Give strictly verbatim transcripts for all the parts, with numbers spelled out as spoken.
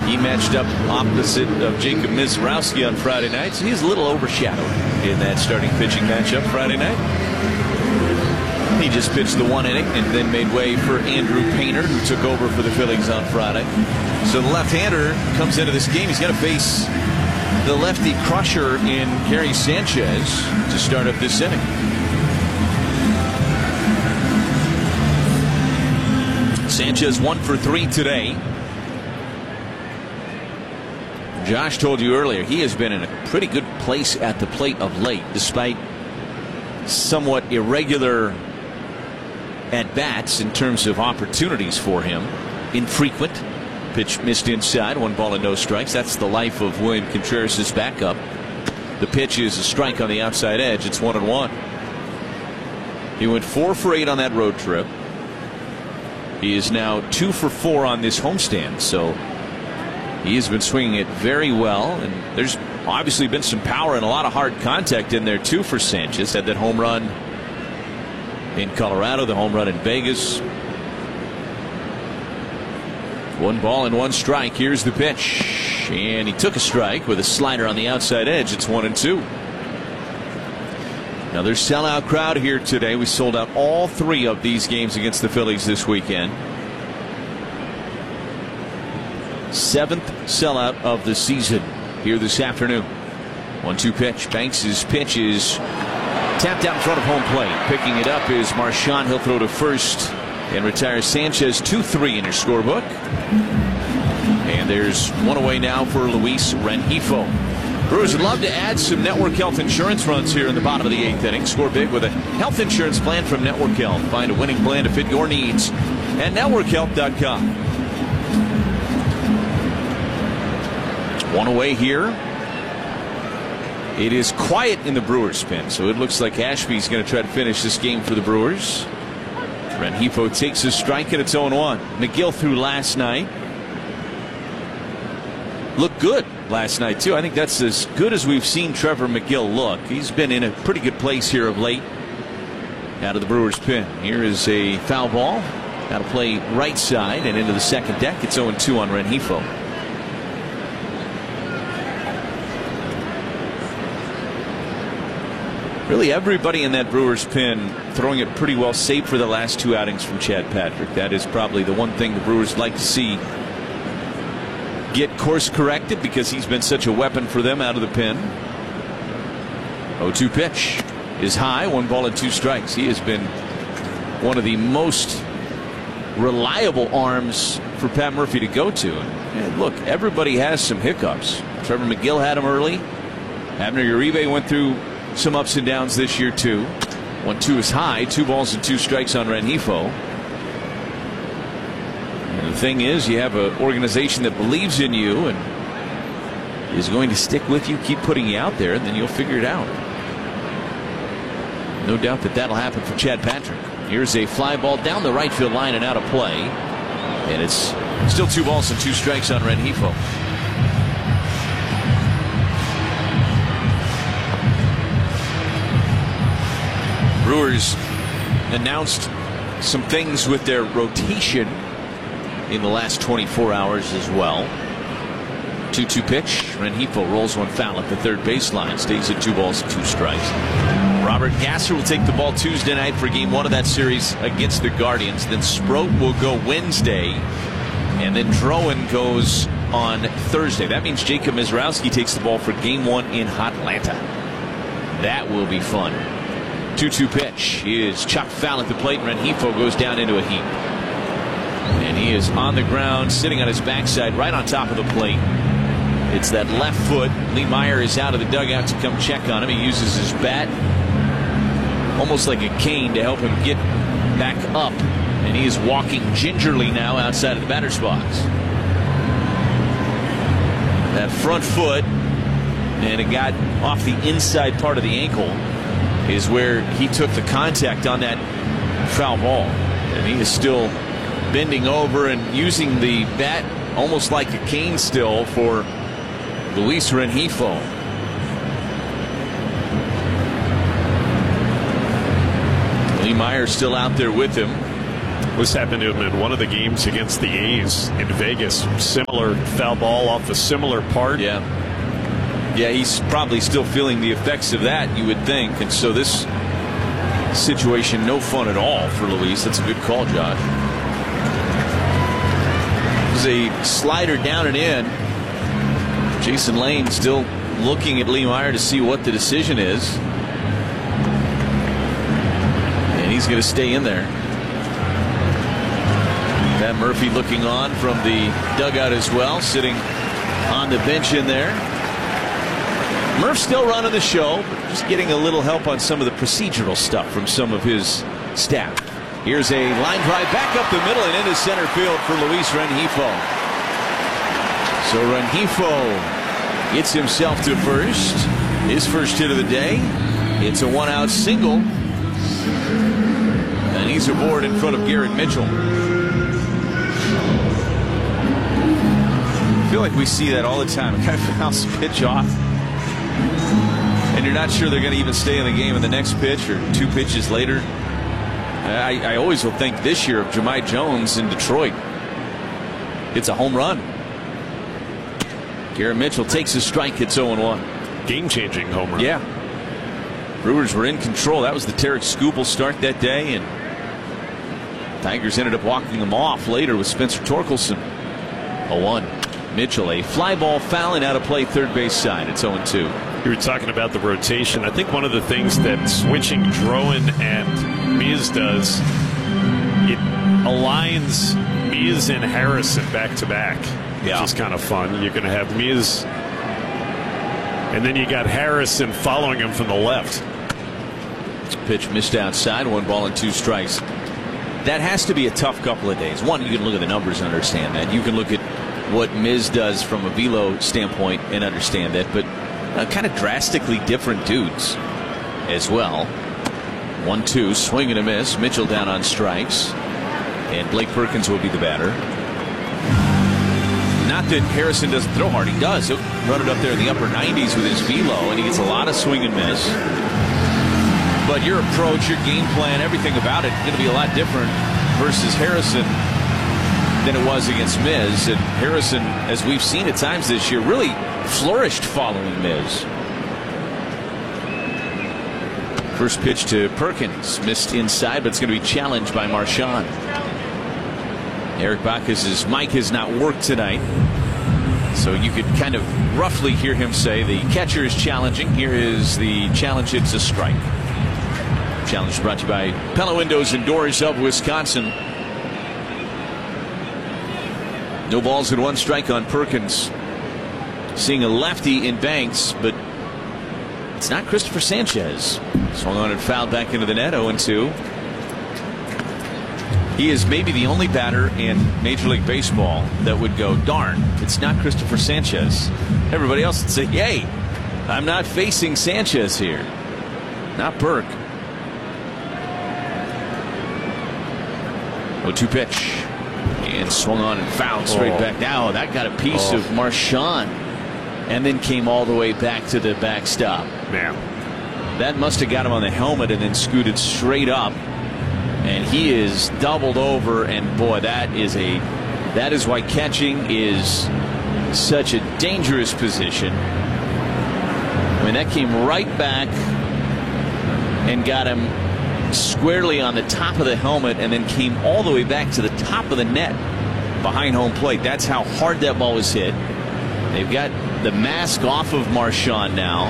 He matched up opposite of Jacob Misiorowski on Friday night, so he's a little overshadowed in that starting pitching matchup Friday night. He just pitched the one inning and then made way for Andrew Painter, who took over for the Phillies on Friday. So the left-hander comes into this game. He's got to face the lefty crusher in Gary Sanchez to start up this inning. Sanchez one for three today. Josh told you earlier he has been in a pretty good place at the plate of late, despite somewhat irregular at-bats in terms of opportunities for him. Infrequent. Pitch missed inside, one ball and no strikes. That's the life of William Contreras' backup. The pitch is a strike on the outside edge. It's one and one. He went four for eight on that road trip. He is now two for four on this homestand, so he has been swinging it very well, and there's obviously been some power and a lot of hard contact in there too for Sanchez. Had that home run in Colorado, the home run in Vegas. One ball and one strike. Here's the pitch, and he took a strike with a slider on the outside edge. It's one and two. Another sellout crowd here today. We sold out all three of these games against the Phillies this weekend. Seventh sellout of the season here this afternoon. one two pitch. Banks' pitch is tapped out in front of home plate. Picking it up is Marchand. He'll throw to first and retire Sanchez. two three in your scorebook. And there's one away now for Luis Rengifo. Brewers would love to add some Network Health insurance runs here in the bottom of the eighth inning. Score big with a health insurance plan from Network Health. Find a winning plan to fit your needs at network health dot com. One away here. It is quiet in the Brewers pen, so it looks like Ashby's going to try to finish this game for the Brewers. Rengifo takes his strike, and it's oh one. McGill threw last night. Looked good last night too. I think that's as good as we've seen Trevor McGill look. He's been in a pretty good place here of late out of the Brewers pen. Here is a foul ball. Got to play right side and into the second deck. It's oh two on Rengifo. Really everybody in that Brewers pen throwing it pretty well, save for the last two outings from Chad Patrick. That is probably the one thing the Brewers like to see get course corrected, because he's been such a weapon for them out of the pen. oh two pitch is high. One ball and two strikes. He has been one of the most reliable arms for Pat Murphy to go to. And look, everybody has some hiccups. Trevor McGill had them early. Abner Uribe went through some ups and downs this year too. one two is high. Two balls and two strikes on Rengifo. And the thing is, you have an organization that believes in you and is going to stick with you, keep putting you out there, and then you'll figure it out. No doubt that that'll happen for Chad Patrick. Here's a fly ball down the right field line and out of play. And it's still two balls and two strikes on Rengifo. Brewers announced some things with their rotation in the last twenty-four hours as well. two two pitch. Rengifo rolls one foul at the third baseline. Stays at two balls and two strikes. Robert Gasser will take the ball Tuesday night for game one of that series against the Guardians. Then Sproat will go Wednesday. And then Drowan goes on Thursday. That means Jacob Misiorowski takes the ball for game one in Atlanta. That will be fun. two two pitch is chopped foul at the plate. Rengifo goes down into a heap. And he is on the ground, sitting on his backside right on top of the plate. It's that left foot. Lee Meyer is out of the dugout to come check on him. He uses his bat almost like a cane to help him get back up. And he is walking gingerly now outside of the batter's box. That front foot, and it got off the inside part of the ankle, is where he took the contact on that foul ball. And he is still bending over and using the bat almost like a cane still for Luis Rengifo. Lee Meyer still out there with him. This happened to him in one of the games against the A's in Vegas. Similar foul ball off a similar part. Yeah. Yeah, he's probably still feeling the effects of that, you would think. And so this situation, no fun at all for Luis. That's a good call, Josh. It was a slider down and in. Jason Lane still looking at Lee Meyer to see what the decision is. And he's going to stay in there. Matt Murphy looking on from the dugout as well, sitting on the bench in there. Murph's still running the show, but just getting a little help on some of the procedural stuff from some of his staff. Here's a line drive back up the middle and into center field for Luis Rengifo. So Rengifo gets himself to first. His first hit of the day. It's a one-out single. And he's aboard in front of Garrett Mitchell. I feel like we see that all the time. A guy fouls a pitch off, and you're not sure they're going to even stay in the game in the next pitch or two pitches later. I, I always will think this year of Jahmai Jones in Detroit. It's a home run. Garrett Mitchell takes a strike. It's oh and one. Game-changing home run. Yeah. Brewers were in control. That was the Tarek Skubal start that day, and Tigers ended up walking them off later with Spencer Torkelson. oh one. Mitchell, a fly ball fouling out of play third base side. It's oh and two. You were talking about the rotation. I think one of the things that switching Drowan and Miz does, it aligns Miz and Harrison back to back, which yeah. is kind of fun. You're going to have Miz, and then you got Harrison following him from the left. Pitch missed outside, one ball and two strikes. That has to be a tough couple of days. One, you can look at the numbers and understand that. You can look at what Miz does from a velo standpoint and understand that, but uh, kind of drastically different dudes as well. One two, swing and a miss. Mitchell down on strikes, and Blake Perkins will be the batter. Not that Harrison doesn't throw hard. He does. He'll run it up there in the upper nineties with his velo, and he gets a lot of swing and miss. But your approach, your game plan, everything about it is going to be a lot different versus Harrison than it was against Miz. And Harrison, as we've seen at times this year, really flourished following Miz. First pitch to Perkins, missed inside, but it's going to be challenged by Marchand. Eric Bacchus's mic has not worked tonight, so you could kind of roughly hear him say the catcher is challenging. Here is the challenge. It's a strike. Challenge brought to you by Pella Windows and Doors of Wisconsin. No balls and one strike on Perkins. Seeing a lefty in Banks, but it's not Christopher Sanchez. Swung on and fouled back into the net. oh and two. He is maybe the only batter in Major League Baseball that would go, darn, it's not Christopher Sanchez. Everybody else would say, yay, I'm not facing Sanchez here. Not Burke. oh two pitch. And swung on and fouled straight oh. back. Now that got a piece oh. of Marchand and then came all the way back to the backstop. Man. That must have got him on the helmet and then scooted straight up. And he is doubled over, and boy, that is a that is why catching is such a dangerous position. I mean, that came right back and got him squarely on the top of the helmet and then came all the way back to the top of the net behind home plate. That's how hard that ball was hit. They've got the mask off of Marchand now.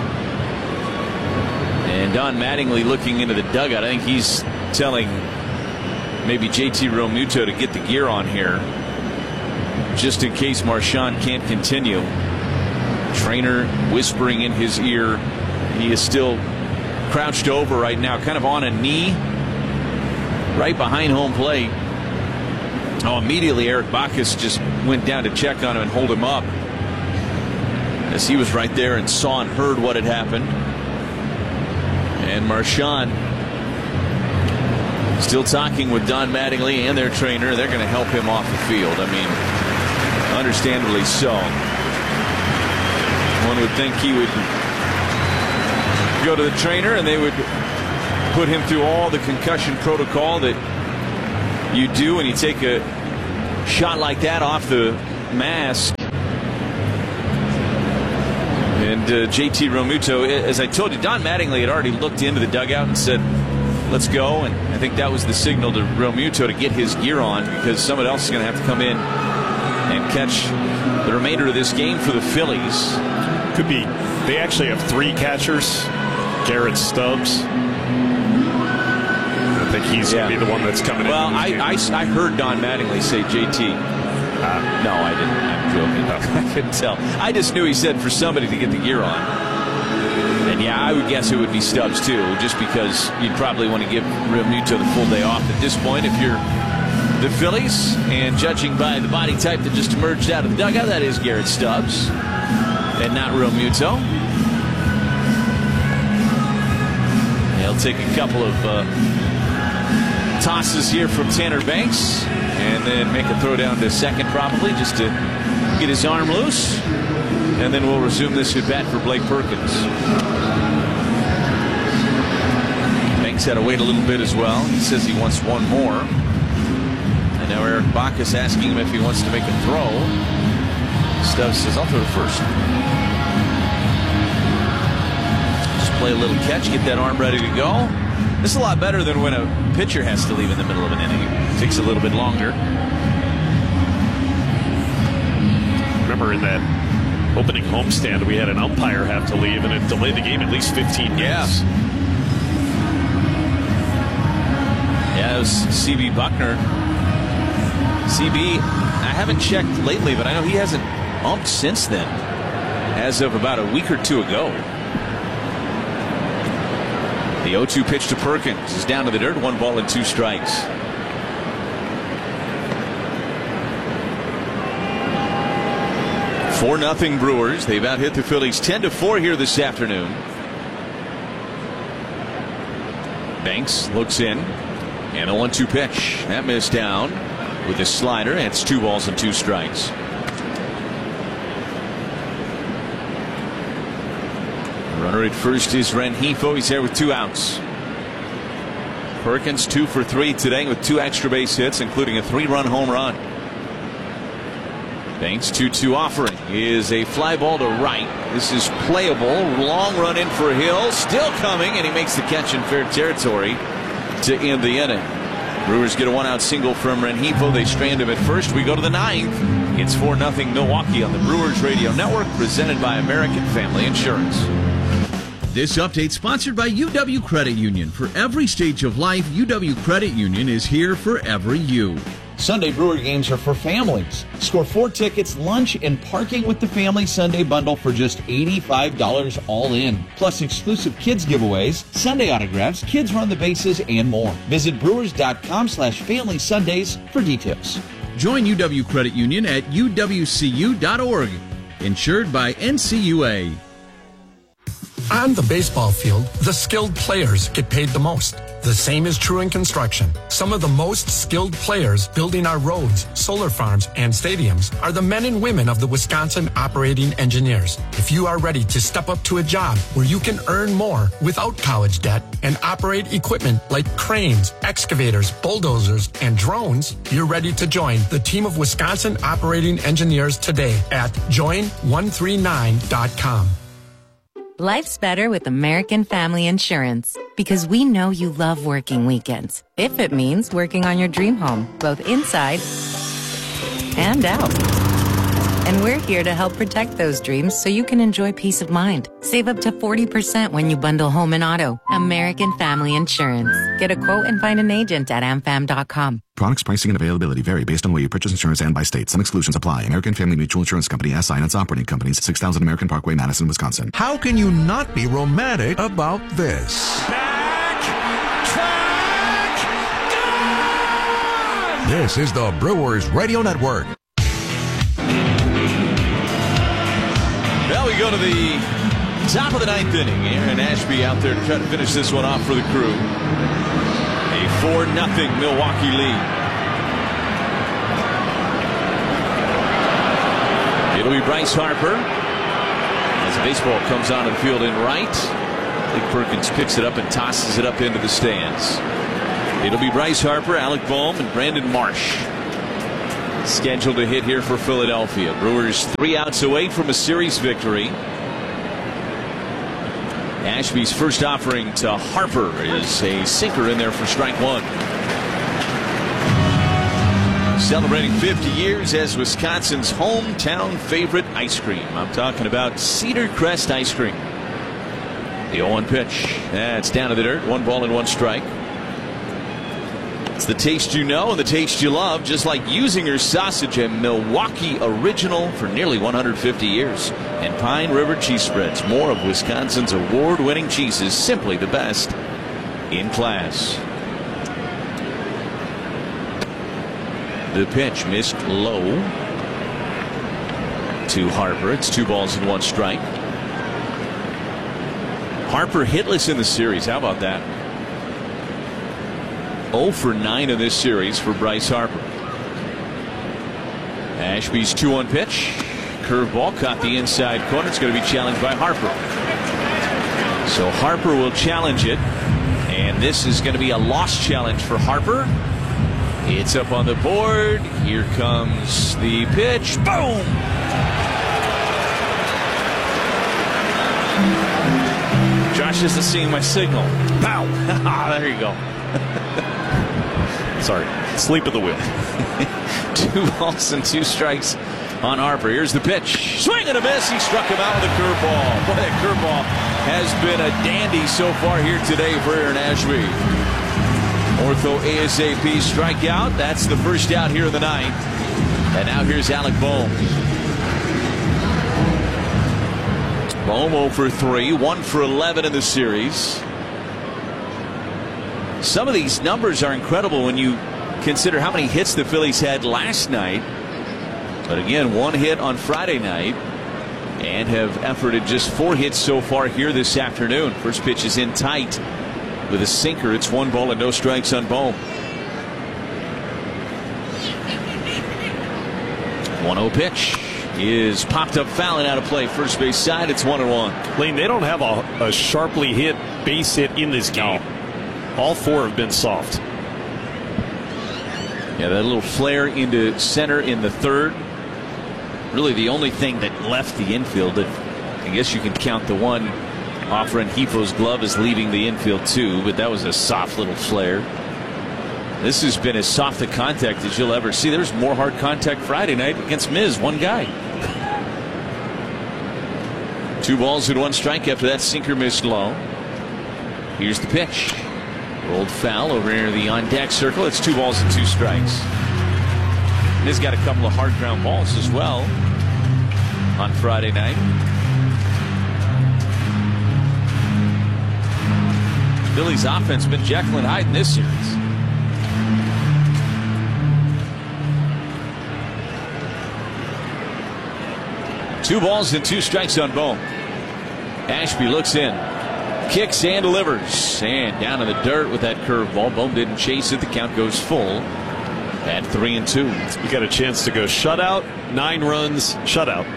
And Don Mattingly looking into the dugout. I think he's telling maybe J T Realmuto to get the gear on here just in case Marchand can't continue. Trainer whispering in his ear. He is still crouched over right now, kind of on a knee right behind home plate. Oh, immediately Eric Bacchus just went down to check on him and hold him up, as he was right there and saw and heard what had happened. And Marchand still talking with Don Mattingly and their trainer. They're going to help him off the field. I mean, understandably so. One would think he would go to the trainer and they would put him through all the concussion protocol that you do when you take a shot like that off the mask. And uh, J T Realmuto, as I told you, Don Mattingly had already looked into the dugout and said, let's go. And I think that was the signal to Realmuto to get his gear on, because someone else is going to have to come in and catch the remainder of this game for the Phillies. Could be. They actually have three catchers. Garrett Stubbs. I think he's yeah. going to be the one that's coming well, in. Well, I, I, I heard Don Mattingly say J T. Uh, no, I didn't. I'm joking. I couldn't tell. I just knew he said for somebody to get the gear on. And yeah, I would guess it would be Stubbs too, just because you'd probably want to give Realmuto the full day off at this point if you're the Phillies. And judging by the body type that just emerged out of the dugout, that is Garrett Stubbs and not Realmuto. He'll take a couple of uh, tosses here from Tanner Banks and then make a throw down to second probably just to get his arm loose. And then we'll resume this at bat for Blake Perkins. Banks had to wait a little bit as well. He says he wants one more. And now Eric Bacchus asking him if he wants to make a throw. Stubbs says, I'll throw to first. Just play a little catch, get that arm ready to go. This is a lot better than when a pitcher has to leave in the middle of an inning. It takes a little bit longer. Remember in that opening homestand, we had an umpire have to leave, and it delayed the game at least fifteen minutes. Yeah, yeah it was C B Buckner. C B, I haven't checked lately, but I know he hasn't umped since then, as of about a week or two ago. The oh two pitch to Perkins is down to the dirt, one ball and two strikes. four nothing Brewers. They've out hit the Phillies ten to four here this afternoon. Banks looks in, and a one two pitch. That missed down with a slider, and it's two balls and two strikes. Runner at first is Rengifo. He's there with two outs. Perkins two for three today with two extra base hits, including a three-run home run. Banks two two offering is a fly ball to right. This is playable. Long run in for Hill. Still coming, and he makes the catch in fair territory to end the inning. Brewers get a one-out single from Rengifo. They strand him at first. We go to the ninth. It's four nothing Milwaukee on the Brewers Radio Network, presented by American Family Insurance. This update sponsored by U W Credit Union. For every stage of life, U W Credit Union is here for every you. Sunday Brewer games are for families. Score four tickets, lunch, and parking with the Family Sunday Bundle for just eighty-five dollars all in. Plus exclusive kids giveaways, Sunday autographs, kids run the bases, and more. Visit brewers.com slash family Sundays for details. Join U W Credit Union at U W C U dot org. Insured by N C U A. On the baseball field, the skilled players get paid the most. The same is true in construction. Some of the most skilled players building our roads, solar farms, and stadiums are the men and women of the Wisconsin Operating Engineers. If you are ready to step up to a job where you can earn more without college debt and operate equipment like cranes, excavators, bulldozers, and drones, you're ready to join the team of Wisconsin Operating Engineers today at join one three nine dot com. Life's better with American Family Insurance because we know you love working weekends. If it means working on your dream home, both inside and out. And we're here to help protect those dreams so you can enjoy peace of mind. Save up to forty percent when you bundle home and auto. American Family Insurance. Get a quote and find an agent at am fam dot com. Products, pricing, and availability vary based on where you purchase insurance and by state. Some exclusions apply. American Family Mutual Insurance Company, S I and its operating companies, six thousand American Parkway, Madison, Wisconsin. How can you not be romantic about this? Back, track, gone! This is the Brewers Radio Network. Well, we go to the top of the ninth inning. Aaron Ashby out there to try to finish this one off for the Crew. A four nothing Milwaukee lead. It'll be Bryce Harper as the baseball comes onto the field in right. Blake Perkins picks it up and tosses it up into the stands. It'll be Bryce Harper, Alec Bohm, and Brandon Marsh scheduled to hit here for Philadelphia. Brewers three outs away from a series victory. Ashby's first offering to Harper is a sinker in there for strike one. Celebrating fifty years as Wisconsin's hometown favorite ice cream. I'm talking about Cedar Crest ice cream. The oh one pitch. That's down to the dirt. One ball and one strike. It's the taste you know and the taste you love, just like Usinger Sausage, a Milwaukee original for nearly one hundred fifty years. And Pine River Cheese Spreads, more of Wisconsin's award-winning cheeses, simply the best in class. The pitch missed low to Harper. It's two balls and one strike. Harper hitless in the series. How about that? oh for nine in this series for Bryce Harper. Ashby's two one pitch. Curveball caught the inside corner. It's going to be challenged by Harper. So Harper will challenge it. And this is going to be a lost challenge for Harper. It's up on the board. Here comes the pitch. Boom! Josh isn't seeing my signal. Pow! There you go. Sorry. Sleep at the wheel. Two balls and two strikes on Harper. Here's the pitch. Swing and a miss. He struck him out with a curveball. Boy, that curveball has been a dandy so far here today for Aaron Ashby. Ortho ASAP strikeout. That's the first out here in the ninth. And now here's Alec Bohm. Bohm oh for three, one for eleven in the series. Some of these numbers are incredible when you consider how many hits the Phillies had last night. But again, one hit on Friday night and have efforted just four hits so far here this afternoon. First pitch is in tight with a sinker. It's one ball and no strikes on Bohm. one oh pitch is popped up, foul and out of play. First base side. It's one and one. Lane, they don't have a, a sharply hit base hit in this game. No. All four have been soft. Yeah, that little flare into center in the third. Really the only thing that left the infield. That I guess you can count the one off Rengifo's glove as leaving the infield too, but that was a soft little flare. This has been as soft a contact as you'll ever see. There's more hard contact Friday night against Miz, one guy. Two balls and one strike after that sinker missed low. Here's the pitch. Rolled foul over near the on deck circle. It's two balls and two strikes. Miz got a couple of hard ground balls as well on Friday night. Phillies offense been Jekyll and Hyde in this series. Two balls and two strikes on Bohm. Ashby looks in, kicks and delivers, and down in the dirt with that curveball. Bohm didn't chase it. The count goes full at three and two. We got a chance to go shutout, nine runs, shutout.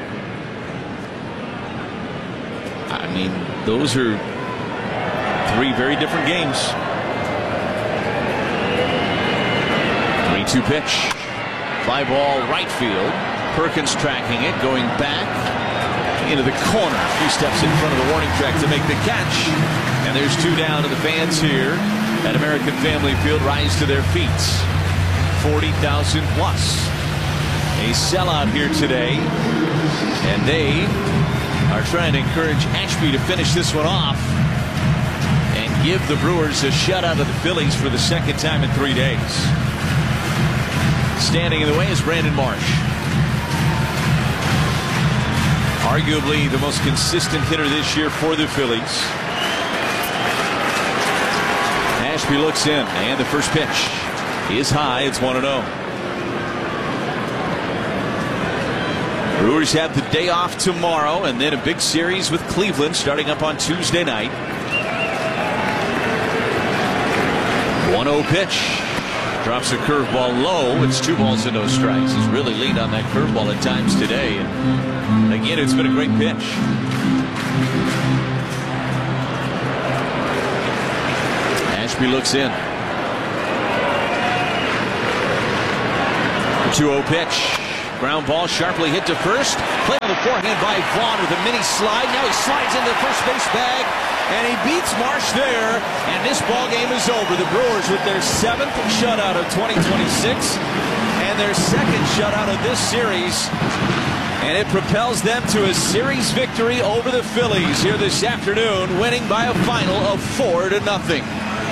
I mean, those are three very different games. three two pitch. Fly ball right field. Perkins tracking it, going back into the corner. A few steps in front of the warning track to make the catch. And there's two down, and the fans here at American Family Field rise to their feet. forty thousand plus. A sellout here today. And they are trying to encourage Ashby to finish this one off and give the Brewers a shutout of the Phillies for the second time in three days. Standing in the way is Brandon Marsh. Arguably the most consistent hitter this year for the Phillies. Ashby looks in, and the first pitch is high. It's one and oh. Brewers have the day off tomorrow, and then a big series with Cleveland starting up on Tuesday night. one oh pitch. Drops a curveball low. It's two balls and no strikes. He's really leaned on that curveball at times today. And again, it's been a great pitch. Ashby looks in. two oh pitch. Ground ball sharply hit to first. Play on the forehand by Vaughn with a mini slide. Now he slides into the first base bag, and he beats Marsh there. And this ball game is over. The Brewers with their seventh shutout of twenty twenty-six and their second shutout of this series. And it propels them to a series victory over the Phillies here this afternoon, winning by a final of four to nothing.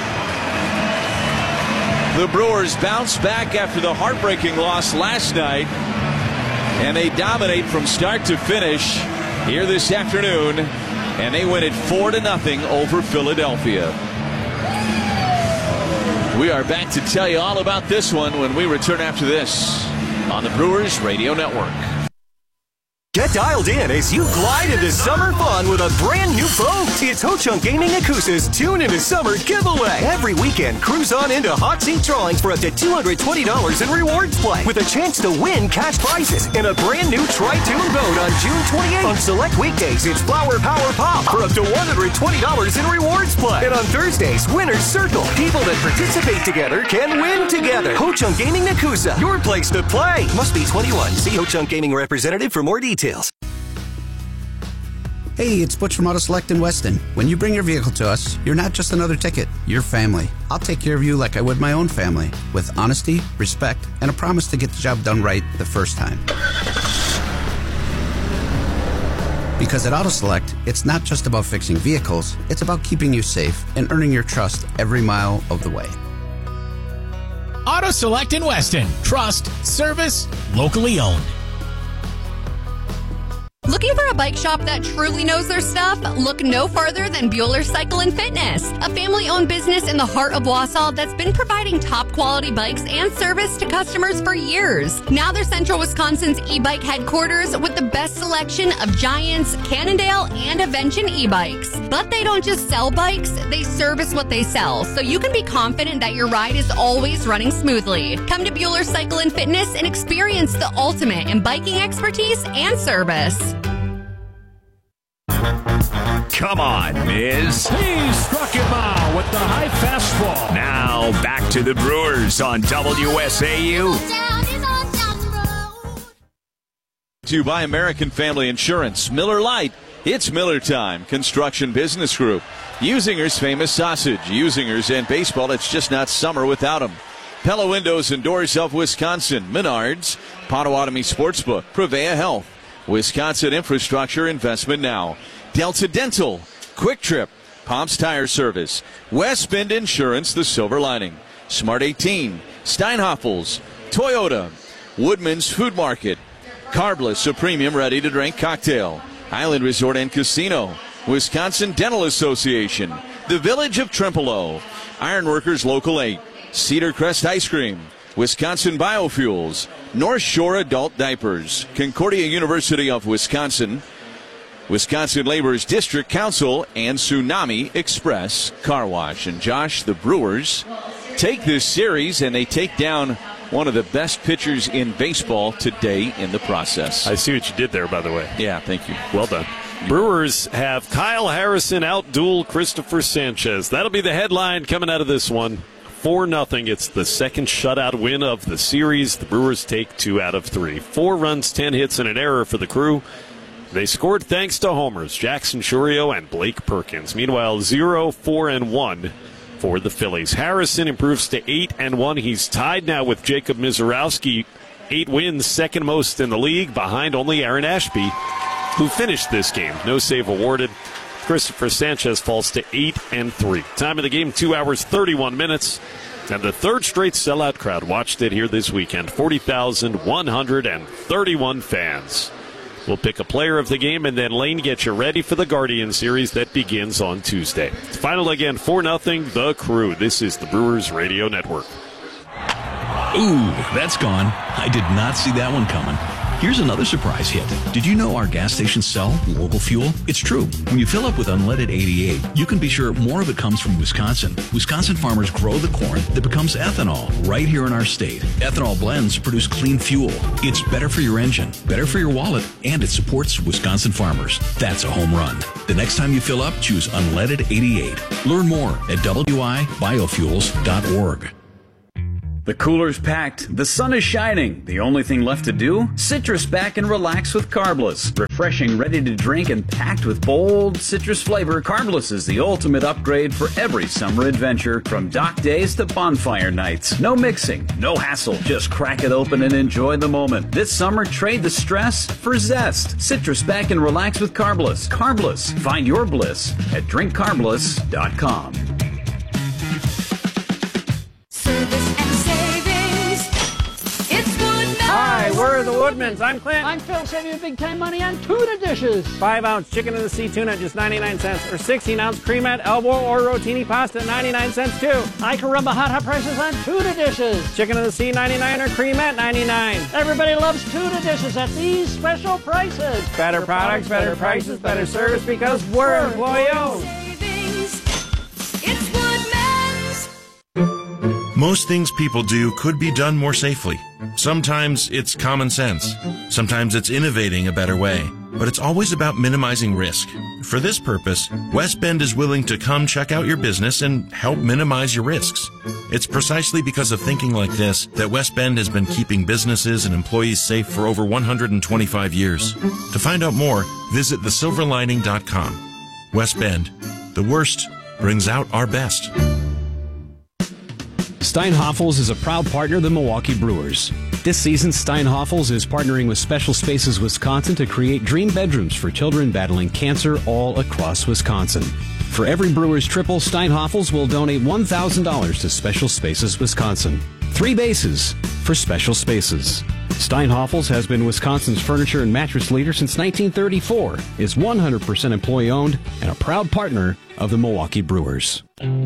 The Brewers bounce back after the heartbreaking loss last night, and they dominate from start to finish here this afternoon, and they win it four to nothing over Philadelphia. We are back to tell you all about this one when we return after this on the Brewers Radio Network. Get dialed in as you glide into summer fun with a brand new boat. It's Ho-Chunk Gaming Yakuza's Tune into Summer giveaway. Every weekend, cruise on into hot seat drawings for up to two hundred twenty dollars in rewards play with a chance to win cash prizes in a brand new Tri-Tune boat on June twenty-eighth. On select weekdays, it's Flower Power Pop for up to one hundred twenty dollars in rewards play. And on Thursdays, Winner's Circle. People that participate together can win together. Ho-Chunk Gaming Yakuza, your place to play. Must be twenty-one. See Ho-Chunk Gaming representative for more details. Hey, it's Butch from Auto Select in Weston. When you bring your vehicle to us, you're not just another ticket, you're family. I'll take care of you like I would my own family, with honesty, respect, and a promise to get the job done right the first time. Because at Auto Select, it's not just about fixing vehicles, it's about keeping you safe and earning your trust every mile of the way. Auto Select in Weston. Trust, service, locally owned. Looking for a bike shop that truly knows their stuff? Look no farther than Bueller Cycle and Fitness, a family-owned business in the heart of Wausau that's been providing top-quality bikes and service to customers for years. Now they're Central Wisconsin's e-bike headquarters with the best selection of Giants, Cannondale, and Avention e-bikes. But they don't just sell bikes, they service what they sell, so you can be confident that your ride is always running smoothly. Come to Bueller Cycle and Fitness and experience the ultimate in biking expertise and service. Come on, Miz. He struck him out with the high fastball. Now back to the Brewers on W S A U. To buy American Family Insurance, Miller Lite. It's Miller time. Construction Business Group. Usinger's famous sausage. Usingers and baseball. It's just not summer without them. Pella Windows and Doors of Wisconsin. Menards. Potawatomi Sportsbook. Prevea Health. Wisconsin Infrastructure Investment Now. Delta Dental, Quick Trip, Pomp's Tire Service, West Bend Insurance, The Silver Lining, Smart eighteen, Steinhoffels, Toyota, Woodman's Food Market, Carbless, a premium ready-to-drink cocktail, Island Resort and Casino, Wisconsin Dental Association, The Village of Trempealeau, Ironworkers Local eight, Cedar Crest Ice Cream, Wisconsin Biofuels, North Shore Adult Diapers, Concordia University of Wisconsin, Wisconsin Laborers District Council, and Tsunami Express Car Wash. And Josh, the Brewers take this series and they take down one of the best pitchers in baseball today in the process. I see what you did there, by the way. Yeah, thank you. Well done. Brewers have Kyle Harrison outduel Christopher Sanchez. That'll be the headline coming out of this one. four nothing. It's the second shutout win of the series. The Brewers take two out of three. Four runs, ten hits, and an error for the crew. They scored thanks to homers, Jackson Chourio and Blake Perkins. Meanwhile, zero, four, and one for the Phillies. Harrison improves to eight and one. He's tied now with Jacob Mizorowski. Eight wins, second most in the league, behind only Aaron Ashby, who finished this game. No save awarded. Christopher Sanchez falls to eight and three. Time of the game, two hours, thirty-one minutes. And the third straight sellout crowd watched it here this weekend. forty thousand one hundred thirty-one fans. We'll pick a player of the game, and then Lane gets you ready for the Guardian series that begins on Tuesday. Final again, four nothing, the Crew. This is the Brewers Radio Network. Ooh, that's gone. I did not see that one coming. Here's another surprise hit. Did you know our gas stations sell local fuel? It's true. When you fill up with unleaded eighty-eight, you can be sure more of it comes from Wisconsin. Wisconsin farmers grow the corn that becomes ethanol right here in our state. Ethanol blends produce clean fuel. It's better for your engine, better for your wallet, and it supports Wisconsin farmers. That's a home run. The next time you fill up, choose unleaded eighty-eight. Learn more at W I biofuels dot org. The cooler's packed, the sun is shining. The only thing left to do? Citrus back and relax with Carbless. Refreshing, ready to drink, and packed with bold citrus flavor, Carbless is the ultimate upgrade for every summer adventure, from dock days to bonfire nights. No mixing, no hassle, just crack it open and enjoy the moment. This summer, trade the stress for zest. Citrus back and relax with Carbless. Carbless, find your bliss at drink carbless dot com. Hi, we're the Woodmans. I'm Clint. I'm Phil, saving you big time money on tuna dishes. Five ounce chicken in the sea tuna at just ninety-nine cents, or sixteen ounce cremette, elbow, or rotini pasta at ninety-nine cents too. I Caramba hot hot prices on tuna dishes. Chicken in the sea ninety-nine, or cremette ninety-nine. Everybody loves tuna dishes at these special prices. Better, better products, better, better prices, better service, because we're employee owned. It's Woodman's. Most things people do could be done more safely. Sometimes it's common sense. Sometimes it's innovating a better way. But it's always about minimizing risk. For this purpose, West Bend is willing to come check out your business and help minimize your risks. It's precisely because of thinking like this that West Bend has been keeping businesses and employees safe for over one hundred twenty-five years. To find out more, visit the silver lining dot com. West Bend, the worst brings out our best. Steinhoffels is a proud partner of the Milwaukee Brewers. This season, Steinhoffels is partnering with Special Spaces Wisconsin to create dream bedrooms for children battling cancer all across Wisconsin. For every Brewers triple, Steinhoffels will donate one thousand dollars to Special Spaces Wisconsin. Three bases for Special Spaces. Steinhoffels has been Wisconsin's furniture and mattress leader since nineteen thirty-four, is one hundred percent employee-owned, and a proud partner of the Milwaukee Brewers.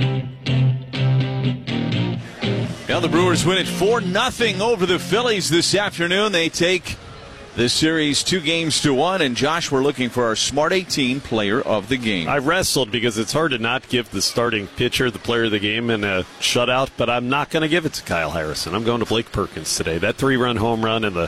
Now the Brewers win it four nothing over the Phillies this afternoon. They take the series two games to one. And, Josh, we're looking for our Smart eighteen player of the game. I wrestled because it's hard to not give the starting pitcher the player of the game in a shutout, but I'm not going to give it to Kyle Harrison. I'm going to Blake Perkins today. That three-run home run and the,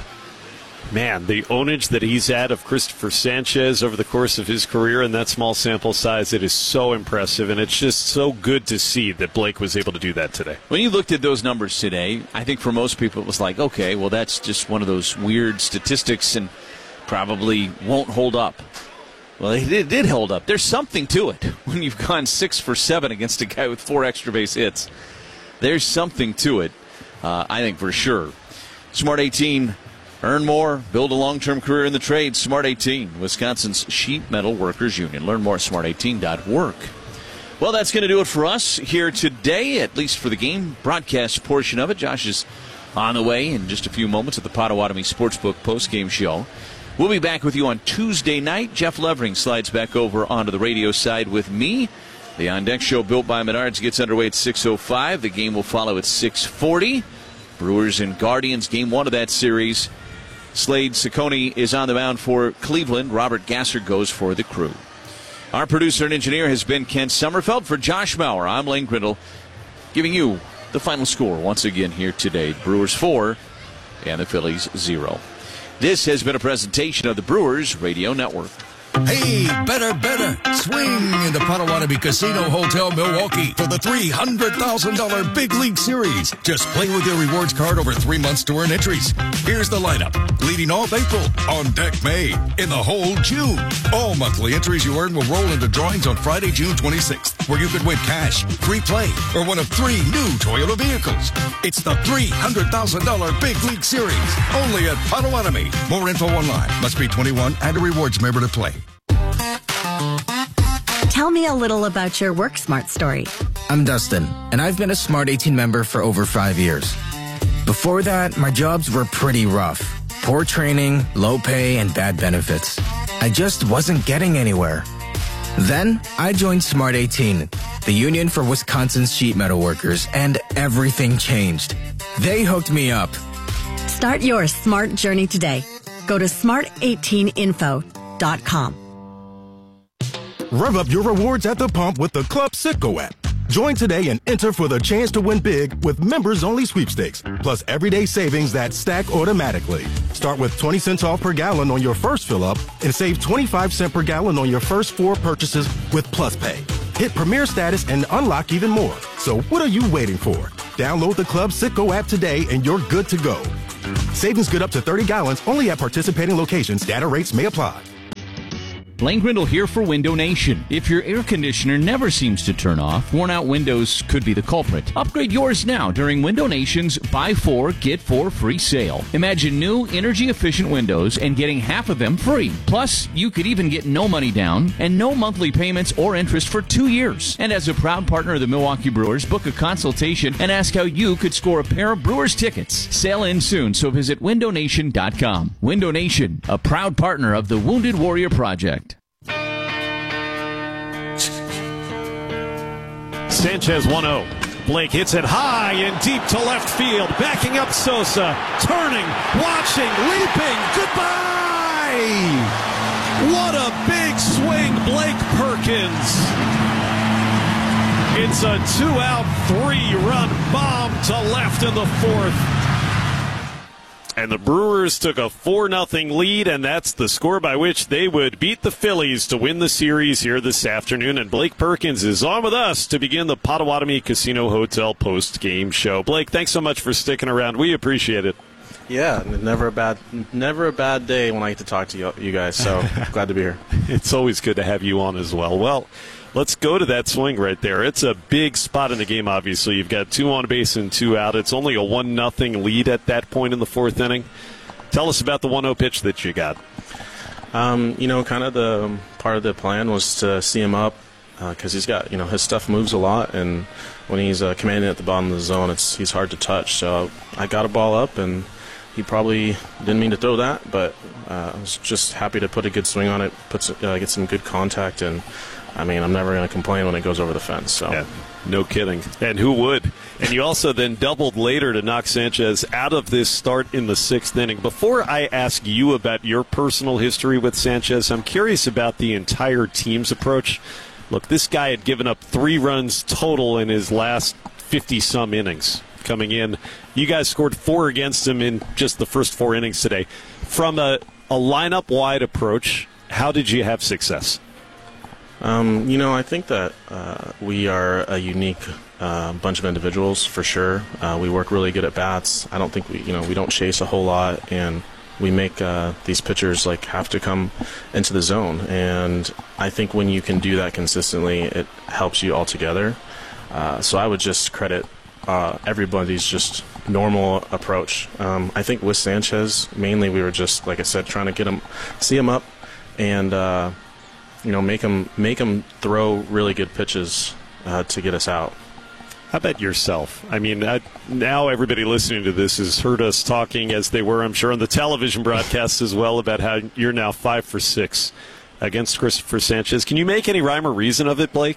man, the ownage that he's had of Christopher Sanchez over the course of his career in that small sample size, it is so impressive, and it's just so good to see that Blake was able to do that today. When you looked at those numbers today, I think for most people it was like, okay, well, that's just one of those weird statistics and probably won't hold up. Well, it did, it did hold up. There's something to it when you've gone six for seven against a guy with four extra base hits. There's something to it, uh, I think, for sure. Smart eighteen. Earn more, build a long-term career in the trade. Smart eighteen, Wisconsin's Sheet Metal Workers Union. Learn more at smart eighteen dot org. Well, that's going to do it for us here today, at least for the game broadcast portion of it. Josh is on the way in just a few moments at the Potawatomi Sportsbook postgame show. We'll be back with you on Tuesday night. Jeff Levering slides back over onto the radio side with me. The On Deck Show, built by Menards, gets underway at six oh five. The game will follow at six forty. Brewers and Guardians, game one of that series. Slade Ciccone is on the mound for Cleveland. Robert Gasser goes for the Crew. Our producer and engineer has been Ken Sommerfeld. For Josh Maurer, I'm Lane Grindle, giving you the final score once again here today. Brewers four and the Phillies zero. This has been a presentation of the Brewers Radio Network. Hey, better, better. Swing into Potawatomi Casino Hotel Milwaukee for the three hundred thousand dollars Big League Series. Just play with your rewards card over three months to earn entries. Here's the lineup. Leading off April, on deck May, in the hole June. All monthly entries you earn will roll into drawings on Friday, June twenty-sixth, where you could win cash, free play, or one of three new Toyota vehicles. It's the three hundred thousand dollars Big League Series, only at Potawatomi. More info online. Must be twenty-one and a rewards member to play. Tell me a little about your Work Smart story. I'm Dustin, and I've been a Smart eighteen member for over five years. Before that, my jobs were pretty rough. Poor training, low pay, and bad benefits. I just wasn't getting anywhere. Then, I joined Smart eighteen, the union for Wisconsin's sheet metal workers, and everything changed. They hooked me up. Start your smart journey today. Go to smart eighteen info dot com. Rev up your rewards at the pump with the Club Citgo app. Join today and enter for the chance to win big with members-only sweepstakes, plus everyday savings that stack automatically. Start with twenty cents off per gallon on your first fill-up and save twenty-five cents per gallon on your first four purchases with Plus Pay. Hit Premier status and unlock even more. So what are you waiting for? Download the Club Citgo app today and you're good to go. Savings good up to thirty gallons only at participating locations. Data rates may apply. Blaine Grindle here for Window Nation. If your air conditioner never seems to turn off, worn-out windows could be the culprit. Upgrade yours now during Window Nation's Buy Four, Get Four free sale. Imagine new, energy-efficient windows and getting half of them free. Plus, you could even get no money down and no monthly payments or interest for two years. And as a proud partner of the Milwaukee Brewers, book a consultation and ask how you could score a pair of Brewers tickets. Sale ends soon, so visit window nation dot com. Window Nation, a proud partner of the Wounded Warrior Project. Sanchez one oh. Blake hits it high and deep to left field. Backing up Sosa. Turning, watching, leaping. Goodbye! What a big swing, Blake Perkins. It's a two-out, three-run bomb to left in the fourth. And the Brewers took a four nothing lead, and that's the score by which they would beat the Phillies to win the series here this afternoon. And Blake Perkins is on with us to begin the Potawatomi Casino Hotel post-game show. Blake, thanks so much for sticking around. We appreciate it. Yeah, never a bad, never a bad day when I get to talk to you, you guys. So glad to be here. It's always good to have you on as well. Well, let's go to that swing right there. It's a big spot in the game, obviously. You've got two on base and two out. It's only a one nothing lead at that point in the fourth inning. Tell us about the one oh pitch that you got. Um, you know, kind of the part of the plan was to see him up because uh, he's got, you know, his stuff moves a lot, and when he's uh, commanding at the bottom of the zone, it's he's hard to touch. So I got a ball up, and he probably didn't mean to throw that, but uh, I was just happy to put a good swing on it, put some, uh, get some good contact, and I mean, I'm never going to complain when it goes over the fence. So, yeah, no kidding. And who would? And you also then doubled later to knock Sanchez out of this start in the sixth inning. Before I ask you about your personal history with Sanchez, I'm curious about the entire team's approach. Look, this guy had given up three runs total in his last fifty-some innings coming in. You guys scored four against him in just the first four innings today. From a, a lineup-wide approach, how did you have success? Um, you know, I think that uh, we are a unique uh, bunch of individuals for sure. Uh, we work really good at bats. I don't think we, you know, we don't chase a whole lot, and we make uh, these pitchers like have to come into the zone. And I think when you can do that consistently, it helps you all together. Uh, so I would just credit uh, everybody's just normal approach. Um, I think with Sanchez, mainly we were just, like I said, trying to get him, see him up, and uh, you know, make him make him throw really good pitches uh, to get us out. How about yourself? I mean, I, now everybody listening to this has heard us talking, as they were, I'm sure, on the television broadcast as well, about how you're now five for six against Christopher Sanchez. Can you make any rhyme or reason of it, Blake?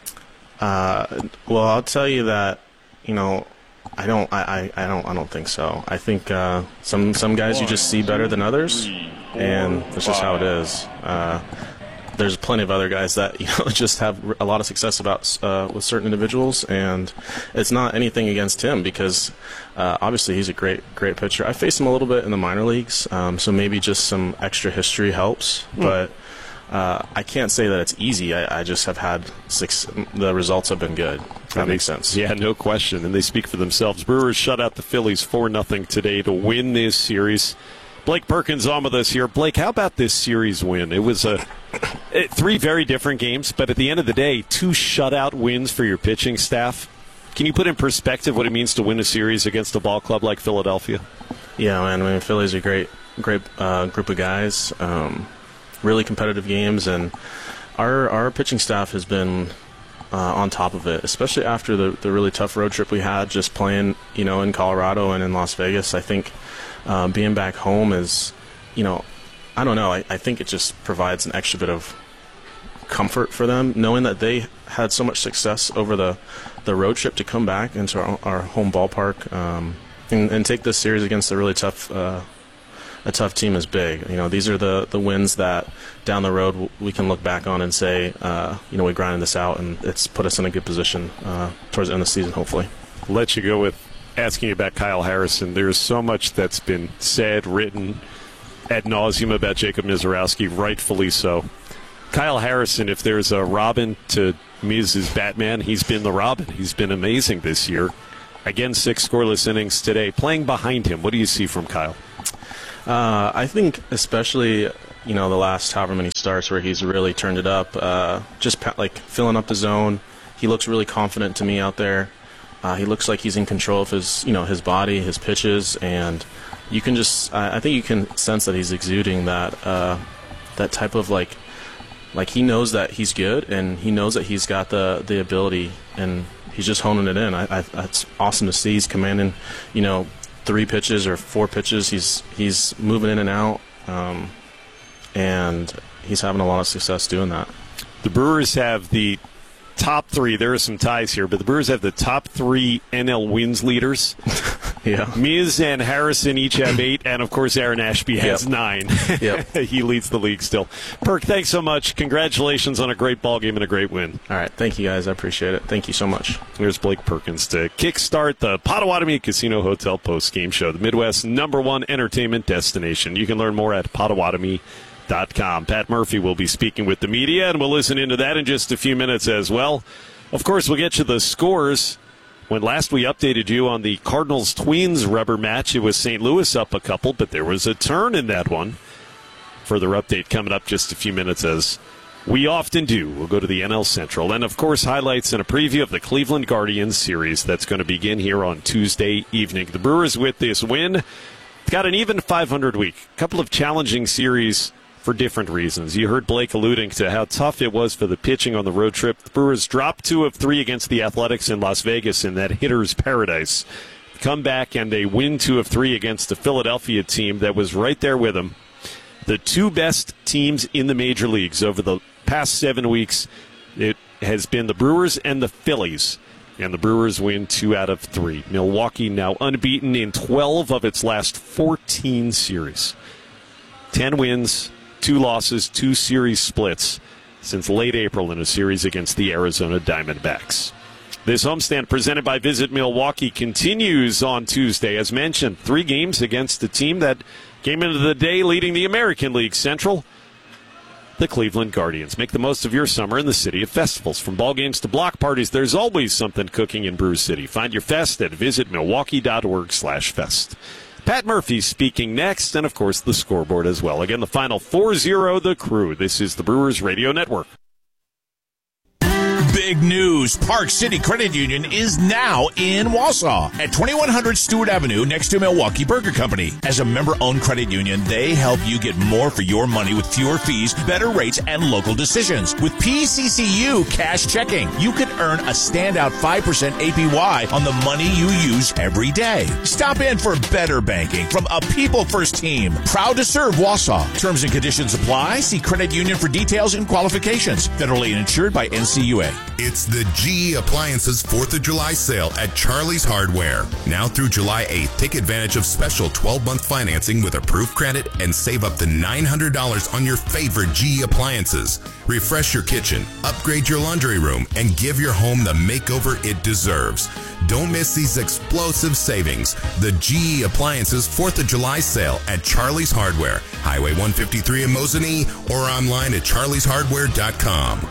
Uh, well, I'll tell you that, you know, I don't, I, I, I don't, I don't think so. I think uh, some some guys you just see better than others, and that's just how it is. Uh, there's plenty of other guys that, you know, just have a lot of success about uh, with certain individuals, and it's not anything against him because uh, obviously he's a great, great pitcher. I faced him a little bit in the minor leagues, um, so maybe just some extra history helps, mm. but. Uh, I can't say that it's easy. I, I just have had six. The results have been good. If that makes sense. Yeah, no question. And they speak for themselves. Brewers shut out the Phillies four nothing today to win this series. Blake Perkins on with us here. Blake, how about this series win? It was a three very different games, but at the end of the day, two shutout wins for your pitching staff. Can you put in perspective what it means to win a series against a ball club like Philadelphia? Yeah, man. I mean, Philly's a great, great uh, group of guys. Um, really competitive games, and our our pitching staff has been uh, on top of it, especially after the, the really tough road trip we had just playing, you know, in Colorado and in Las Vegas. I think uh, being back home is, you know, I don't know, I, I think it just provides an extra bit of comfort for them, knowing that they had so much success over the, the road trip to come back into our, our home ballpark um, and, and take this series against a really tough uh, a tough team is big. You know, these are the, the wins that down the road we can look back on and say, uh, you know, we grinded this out, and it's put us in a good position uh, towards the end of the season, hopefully. I'll let you go with asking you about Kyle Harrison. There's so much that's been said, written ad nauseum about Jacob Misiorowski, rightfully so. Kyle Harrison, if there's a Robin to Miz's Batman, he's been the Robin. He's been amazing this year. Again, six scoreless innings today. Playing behind him, what do you see from Kyle? Uh, I think especially, you know, the last however many starts where he's really turned it up, uh, just pa- like filling up the zone. He looks really confident to me out there. Uh, he looks like he's in control of his, you know, his body, his pitches, and you can just, I, I think you can sense that he's exuding that, uh, that type of like, like he knows that he's good and he knows that he's got the the ability and he's just honing it in. I, I, it's awesome to see. He's commanding, you know, three pitches or four pitches. He's he's moving in and out, um, and he's having a lot of success doing that. The Brewers have the top three. There are some ties here, but the Brewers have the top three N L wins leaders. Yeah. Miz and Harrison each have eight, and of course Aaron Ashby has Yep. nine. Yep. He leads the league still. Perk, thanks so much. Congratulations on a great ball game and a great win. All right. Thank you, guys. I appreciate it. Thank you so much. Here's Blake Perkins to kickstart the Potawatomi Casino Hotel post-game show, the Midwest's number one entertainment destination. You can learn more at Potawatomi dot com. Pat Murphy will be speaking with the media, and we'll listen into that in just a few minutes as well. Of course, we'll get you the scores. When last we updated you on the Cardinals-Twins rubber match, it was Saint Louis up a couple, but there was a turn in that one. Further update coming up just a few minutes, as we often do. We'll go to the N L Central. And, of course, highlights and a preview of the Cleveland Guardians series that's going to begin here on Tuesday evening. The Brewers, with this win, got an even five hundred week. A couple of challenging series for different reasons. You heard Blake alluding to how tough it was for the pitching on the road trip. The Brewers dropped two of three against the Athletics in Las Vegas in that hitter's paradise. Come back and they win two of three against the Philadelphia team that was right there with them. The two best teams in the major leagues over the past seven weeks, it has been the Brewers and the Phillies. And the Brewers win two out of three. Milwaukee now unbeaten in twelve of its last fourteen series. ten wins, two losses, two series splits since late April in a series against the Arizona Diamondbacks. This homestand presented by Visit Milwaukee continues on Tuesday. As mentioned, three games against a team that came into the day leading the American League Central, the Cleveland Guardians. Make the most of your summer in the city of festivals. From ball games to block parties, there's always something cooking in Brew City. Find your fest at visit milwaukee dot org slash fest. Pat Murphy speaking next, and, of course, the scoreboard as well. Again, the final four zero, the Crew. This is the Brewers Radio Network. Big news. Park City Credit Union is now in Wausau at twenty-one hundred Stewart Avenue next to Milwaukee Burger Company. As a member-owned credit union, they help you get more for your money with fewer fees, better rates, and local decisions. With P C C U Cash Checking, you could earn a standout five percent A P Y on the money you use every day. Stop in for better banking from a people-first team. Proud to serve Wausau. Terms and conditions apply. See credit union for details and qualifications. Federally insured by N C U A. It's the G E Appliances fourth of July sale at Charlie's Hardware. Now through July eighth, take advantage of special twelve-month financing with approved credit and save up to nine hundred dollars on your favorite G E appliances. Refresh your kitchen, upgrade your laundry room, and give your home the makeover it deserves. Don't miss these explosive savings. The G E Appliances fourth of July sale at Charlie's Hardware, Highway one fifty-three in Mosinee, or online at charlies hardware dot com.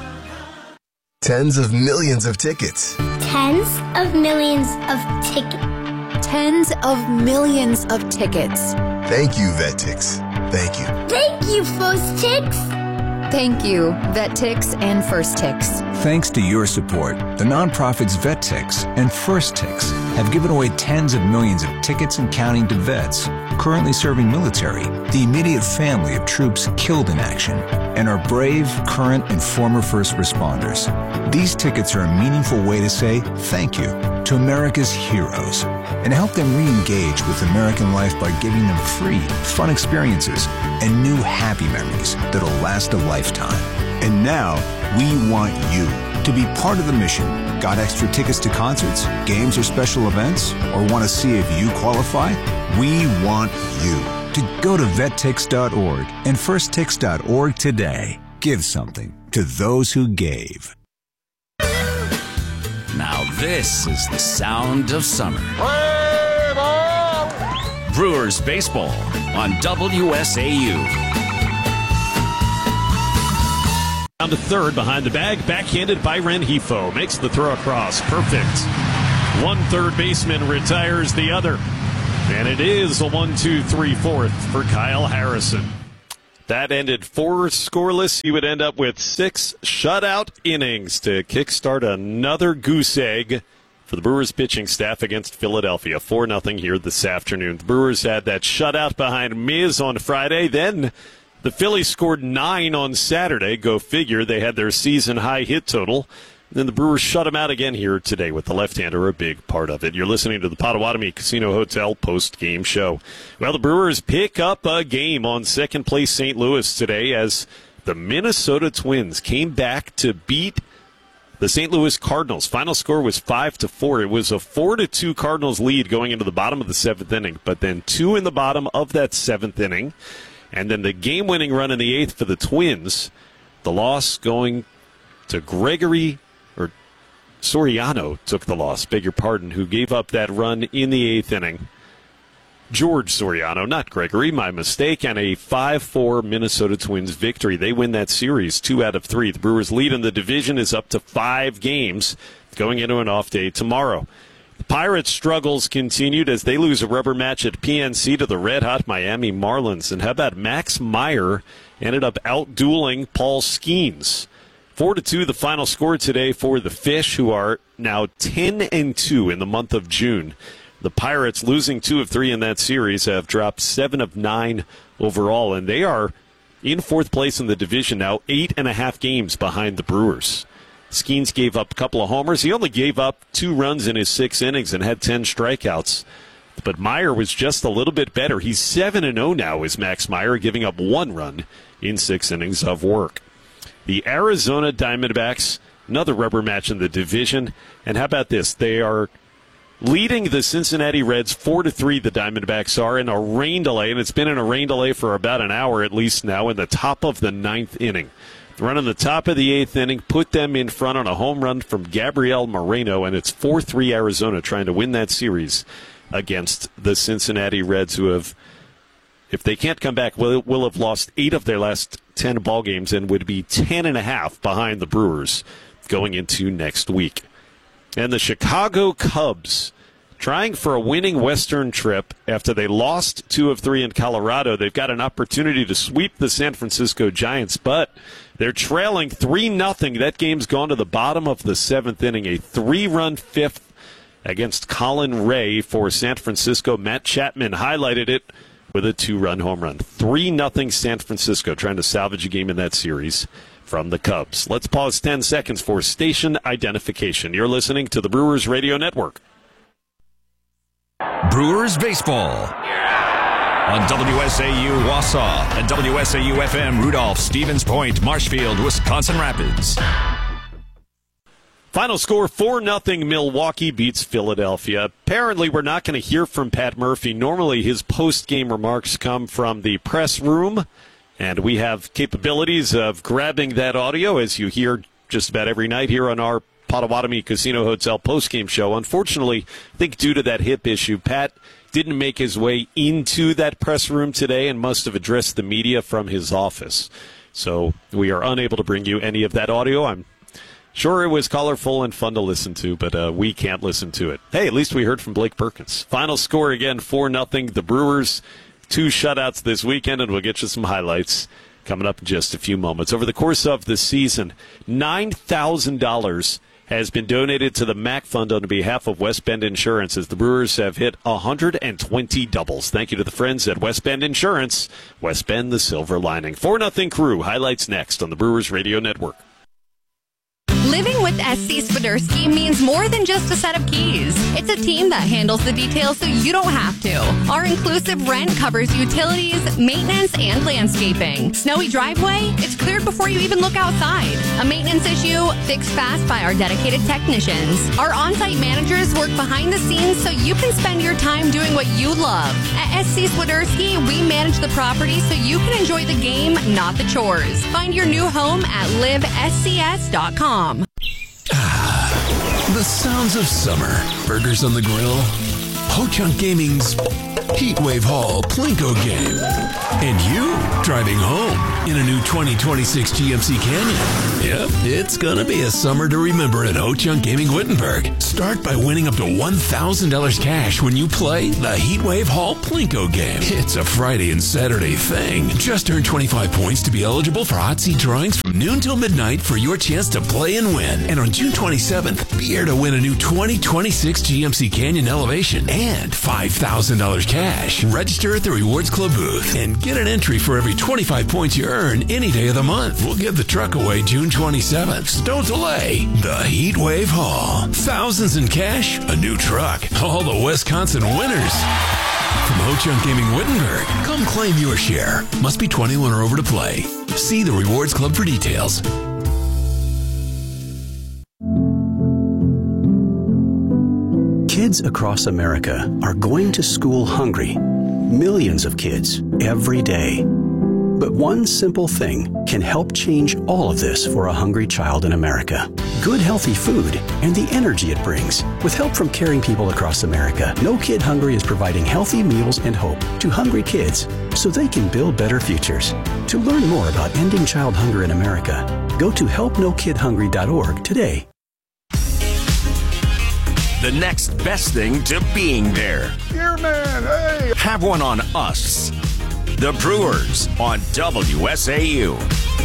Tens of millions of tickets. Tens of millions of tickets. Tens of millions of tickets. Thank you, VetTix. Thank you. Thank you, First Tix. Thank you, VetTix and First Tix. Thanks to your support, the nonprofits VetTix and First Tix have given away tens of millions of tickets and counting to vets currently serving military, the immediate family of troops killed in action, and our brave, current, and former first responders. These tickets are a meaningful way to say thank you to America's heroes and help them re-engage with American life by giving them free, fun experiences and new happy memories that'll last a lifetime. And now, we want you to be part of the mission. Got extra tickets to concerts, games, or special events? Or want to see if you qualify? We want you to go to vet tix dot org and first tix dot org today. Give something to those who gave. Now this is the sound of summer. Brewers baseball on W S A U. Down to third behind the bag, backhanded by Rengifo. Makes the throw across. Perfect. One third baseman retires the other. And it is a one two three fourth for Kyle Harrison. That ended four scoreless. You would end up with six shutout innings to kickstart another goose egg for the Brewers pitching staff against Philadelphia. four nothing here this afternoon. The Brewers had that shutout behind Miz on Friday. Then the Phillies scored nine on Saturday. Go figure. They had their season-high hit total. Then the Brewers shut him out again here today with the left-hander a big part of it. You're listening to the Potawatomi Casino Hotel post-game show. Well, the Brewers pick up a game on second-place Saint Louis today as the Minnesota Twins came back to beat the Saint Louis Cardinals. Final score was five to four. It was a four to two Cardinals lead going into the bottom of the seventh inning, but then two in the bottom of that seventh inning, and then the game-winning run in the eighth for the Twins. The loss going to Gregory Soriano took the loss, beg your pardon, who gave up that run in the eighth inning. George Soriano, not Gregory, my mistake, and a five four Minnesota Twins victory. They win that series, two out of three. The Brewers' lead in the division is up to five games going into an off day tomorrow. The Pirates' struggles continued as they lose a rubber match at P N C to the red-hot Miami Marlins. And how about Max Meyer ended up out-dueling Paul Skeens? Four to two, the final score today for the Fish, who are now ten and two in the month of June. The Pirates, losing two of three in that series, have dropped seven of nine overall, and they are in fourth place in the division now, eight and a half games behind the Brewers. Skeens gave up a couple of homers. He only gave up two runs in his six innings and had ten strikeouts. But Meyer was just a little bit better. He's seven and oh now, is Max Meyer, giving up one run in six innings of work. The Arizona Diamondbacks, another rubber match in the division. And how about this? They are leading the Cincinnati Reds four to three, the Diamondbacks are, in a rain delay. And it's been in a rain delay for about an hour at least now in the top of the ninth inning. The run in the top of the eighth inning put them in front on a home run from Gabriel Moreno. And it's four three Arizona trying to win that series against the Cincinnati Reds, who have, if they can't come back, will, will have lost eight of their last ten ball games and would be ten and a half behind the Brewers going into next week. And the Chicago Cubs, trying for a winning Western trip after they lost two of three in Colorado. They've got an opportunity to sweep the San Francisco Giants, but they're trailing three nothing. That game's gone to the bottom of the seventh inning. A three-run fifth against Colin Ray for San Francisco. Matt Chapman highlighted it with a two-run home run. three nothing San Francisco, trying to salvage a game in that series from the Cubs. Let's pause ten seconds for station identification. You're listening to the Brewers Radio Network. Brewers Baseball on W S A U Wausau and W S A U F M Rudolph, Stevens Point, Marshfield, Wisconsin Rapids. Final score, four nothing Milwaukee beats Philadelphia. Apparently, we're not going to hear from Pat Murphy. Normally, his post-game remarks come from the press room, and we have capabilities of grabbing that audio, as you hear just about every night here on our Potawatomi Casino Hotel post-game show. Unfortunately, I think due to that hip issue, Pat didn't make his way into that press room today and must have addressed the media from his office. So we are unable to bring you any of that audio. I'm sure it was colorful and fun to listen to, but uh, we can't listen to it. Hey, at least we heard from Blake Perkins. Final score again, four nothing. The Brewers, two shutouts this weekend, and we'll get you some highlights coming up in just a few moments. Over the course of the season, nine thousand dollars has been donated to the MAC Fund on behalf of West Bend Insurance as the Brewers have hit one hundred twenty doubles. Thank you to the friends at West Bend Insurance. West Bend, the silver lining. four nothing Crew. Highlights next on the Brewers Radio Network. Living with S C Swiderski means more than just a set of keys. It's a team that handles the details so you don't have to. Our inclusive rent covers utilities, maintenance, and landscaping. Snowy driveway? It's cleared before you even look outside. A maintenance issue? Fixed fast by our dedicated technicians. Our on-site managers work behind the scenes so you can spend your time doing what you love. At S C Swiderski, we manage the property so you can enjoy the game, not the chores. Find your new home at live S C S dot com. Ah, the sounds of summer. Burgers on the grill. Ho-Chunk Gaming's Heatwave Hall Plinko game. And you driving home in a new twenty twenty-six G M C Canyon. Yep, it's gonna be a summer to remember at Ho-Chunk Gaming Wittenberg. Start by winning up to one thousand dollars cash when you play the Heatwave Hall Plinko game. It's a Friday and Saturday thing. Just earn twenty-five points to be eligible for hot seat drawings from noon till midnight for your chance to play and win. And on June twenty-seventh, be here to win a new twenty twenty-six G M C Canyon Elevation and five thousand dollars cash. Register at the Rewards Club booth and get an entry for every twenty-five points you earn any day of the month. We'll give the truck away June twenty-seventh. So don't delay. The Heatwave Hall. Thousands in cash, a new truck. All the Wisconsin winners. From Ho-Chunk Gaming Wittenberg, come claim your share. Must be twenty-one or over to play. See the Rewards Club for details. Kids across America are going to school hungry. Millions of kids every day. But one simple thing can help change all of this for a hungry child in America. Good healthy food and the energy it brings. With help from caring people across America, No Kid Hungry is providing healthy meals and hope to hungry kids so they can build better futures. To learn more about ending child hunger in America, go to help no kid hungry dot org today. The next best thing to being there. Dear man, hey! Have one on us. The Brewers on W S A U.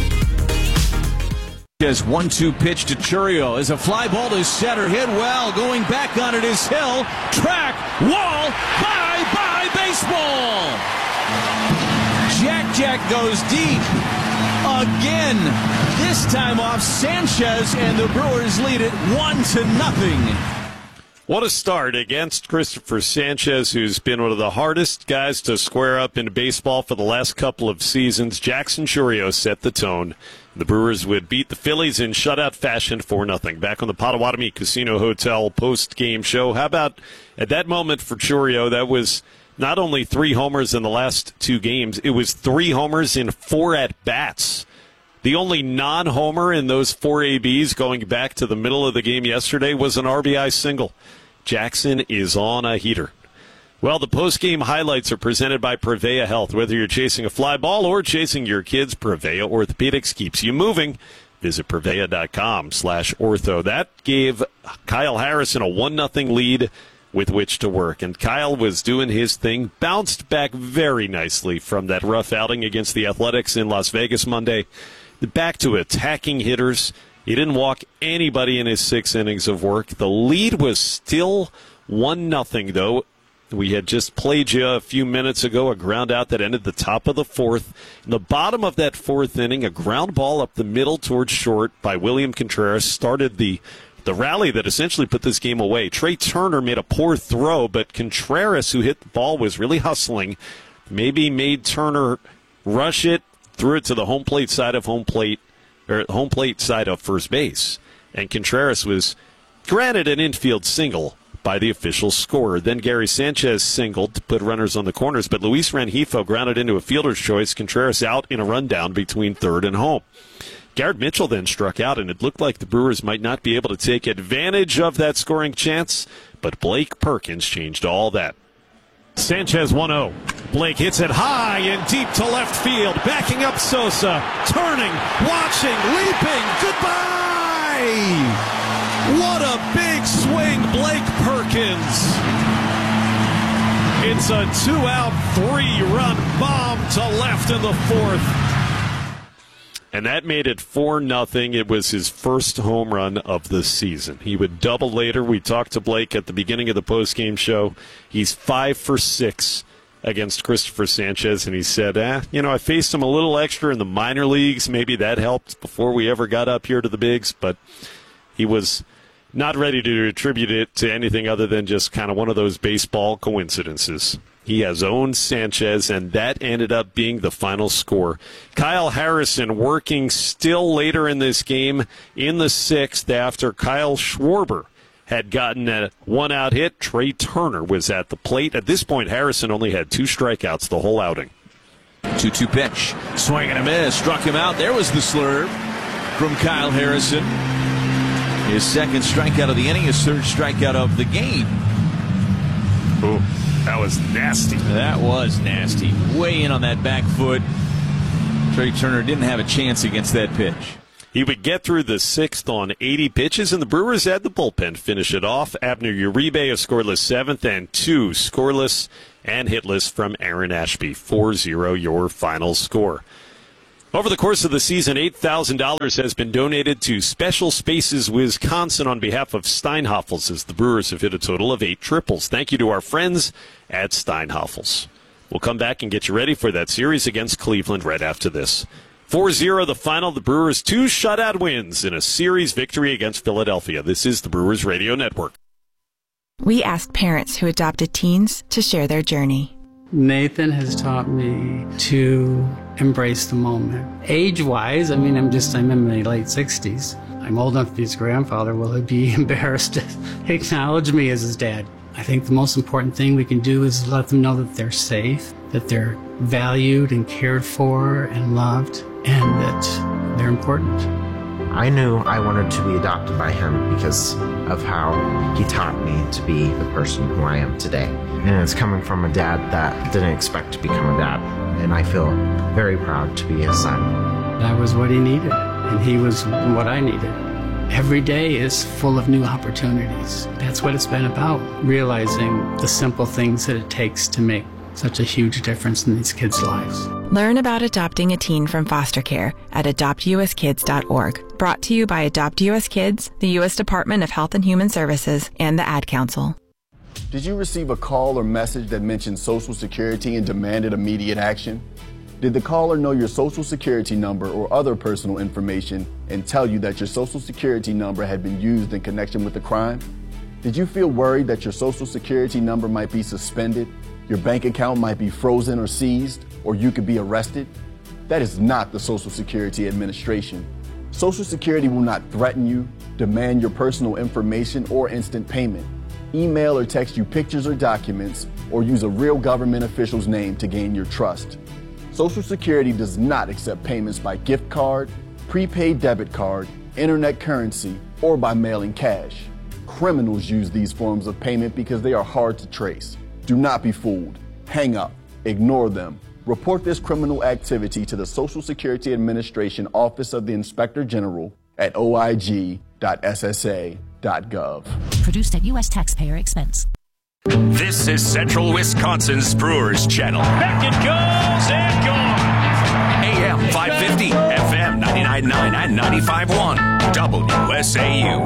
As one two pitch to Chourio as a fly ball to center, hit well, going back on it is Hill, track, wall, bye bye baseball. Jack Jack goes deep again. This time off Sanchez, and the Brewers lead it one to nothing. What a start against Christopher Sanchez, who's been one of the hardest guys to square up in baseball for the last couple of seasons. Jackson Chourio set the tone. The Brewers would beat the Phillies in shutout fashion four nothing. Back on the Potawatomi Casino Hotel post-game show. How about at that moment for Chourio, that was not only three homers in the last two games, it was three homers in four at-bats. The only non-homer in those four A Bs going back to the middle of the game yesterday was an R B I single. Jackson is on a heater. Well, the post-game highlights are presented by Prevea Health. Whether you're chasing a fly ball or chasing your kids, Prevea Orthopedics keeps you moving. Visit Prevea.com slash ortho. That gave Kyle Harrison a one nothing lead with which to work. And Kyle was doing his thing, bounced back very nicely from that rough outing against the Athletics in Las Vegas Monday. Back to attacking hitters. He didn't walk anybody in his six innings of work. The lead was still one nothing, though. We had just played you a few minutes ago, a ground out that ended the top of the fourth. In the bottom of that fourth inning, a ground ball up the middle towards short by William Contreras started the, the rally that essentially put this game away. Trey Turner made a poor throw, but Contreras, who hit the ball, was really hustling. Maybe made Turner rush it, threw it to the home plate side of home plate, or home plate side of first base. And Contreras was granted an infield single by the official scorer. Then Gary Sanchez singled to put runners on the corners, but Luis Rengifo grounded into a fielder's choice. Contreras out in a rundown between third and home. Garrett Mitchell then struck out, and it looked like the Brewers might not be able to take advantage of that scoring chance, but Blake Perkins changed all that. Sanchez one oh. Blake hits it high and deep to left field. Backing up Sosa. Turning, watching, leaping. Goodbye! What a big swing, Blake Perkins. It's a two-out, three-run bomb to left in the fourth. And that made it four nothing. It was his first home run of the season. He would double later. We talked to Blake at the beginning of the postgame show. He's five for six against Christopher Sanchez, and he said, eh, you know, I faced him a little extra in the minor leagues. Maybe that helped before we ever got up here to the bigs, but he was not ready to attribute it to anything other than just kind of one of those baseball coincidences. He has owned Sanchez, and that ended up being the final score. Kyle Harrison working still later in this game in the sixth after Kyle Schwarber had gotten a one-out hit. Trey Turner was at the plate. At this point, Harrison only had two strikeouts the whole outing. two two pitch. Swing and a miss. Struck him out. There was the slurve from Kyle Harrison. His second strikeout of the inning, his third strikeout of the game. Ooh. That was nasty. That was nasty. Way in on that back foot. Trey Turner didn't have a chance against that pitch. He would get through the sixth on eighty pitches, and the Brewers had the bullpen finish it off. Abner Uribe, a scoreless seventh, and two scoreless and hitless from Aaron Ashby. four zero your final score. Over the course of the season, eight thousand dollars has been donated to Special Spaces Wisconsin on behalf of Steinhoffels, as the Brewers have hit a total of eight triples. Thank you to our friends at Steinhoffels. We'll come back and get you ready for that series against Cleveland right after this. four zero the final. The Brewers two shutout wins in a series victory against Philadelphia. This is the Brewers Radio Network. We asked parents who adopted teens to share their journey. Nathan has taught me to embrace the moment. Age-wise, I mean, I'm just, I'm in my late sixties. I'm old enough to be his grandfather. Will he be embarrassed to acknowledge me as his dad? I think the most important thing we can do is let them know that they're safe, that they're valued and cared for and loved, and that they're important. I knew I wanted to be adopted by him because of how he taught me to be the person who I am today. And it's coming from a dad that didn't expect to become a dad. And I feel very proud to be his son. I was what he needed, and he was what I needed. Every day is full of new opportunities. That's what it's been about, realizing the simple things that it takes to make such a huge difference in these kids' lives. Learn about adopting a teen from foster care at adopt u s kids dot org. Brought to you by Adopt U S Kids, the U S Department of Health and Human Services, and the Ad Council. Did you receive a call or message that mentioned Social Security and demanded immediate action? Did the caller know your Social Security number or other personal information and tell you that your Social Security number had been used in connection with the crime? Did you feel worried that your Social Security number might be suspended, your bank account might be frozen or seized, or you could be arrested? That is not the Social Security Administration. Social Security will not threaten you, demand your personal information, or instant payment, email or text you pictures or documents, or use a real government official's name to gain your trust. Social Security does not accept payments by gift card, prepaid debit card, internet currency, or by mailing cash. Criminals use these forms of payment because they are hard to trace. Do not be fooled. Hang up. Ignore them. Report this criminal activity to the Social Security Administration Office of the Inspector General at o i g dot s s a dot gov. Produced at U S taxpayer expense. This is Central Wisconsin's Brewers Channel. Back it goes and gone. A M five fifty, F M ninety-nine point nine and ninety-five point one. W S A U.